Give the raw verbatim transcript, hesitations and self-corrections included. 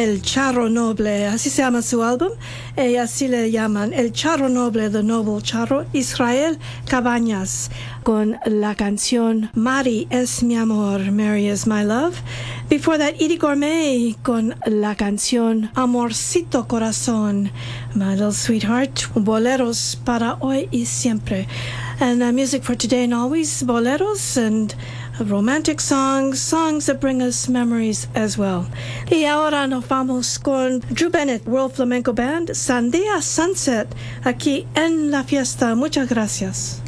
El Charro Noble, así se llama su álbum, y así le llaman El Charro Noble, The Noble Charro, Israel Cabañas, con la canción Mari es mi amor, Mary is my love. Before that, Edie Gourmet con la canción Amorcito Corazón, My Little Sweetheart, boleros para hoy y siempre. And uh, music for today and always, boleros and romantic songs, songs that bring us memories as well. Y ahora nos vamos con Drew Bennett, World Flamenco Band, Sandia Sunset, aquí en la fiesta. Muchas gracias.